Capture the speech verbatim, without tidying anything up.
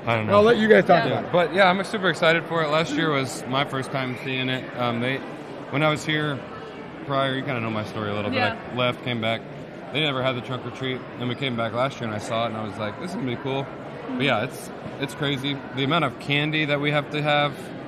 I don't know. I'll let you guys talk Yeah, about it. but yeah, I'm super excited for it. Last year was my first time seeing it. Um, they, when I was here prior, you kind of know my story a little bit. Yeah. I left, came back. They never had the trunk or treat, and we came back last year, and I saw it, and I was like, this is gonna be cool. But yeah, it's it's crazy. The amount of candy that we have to have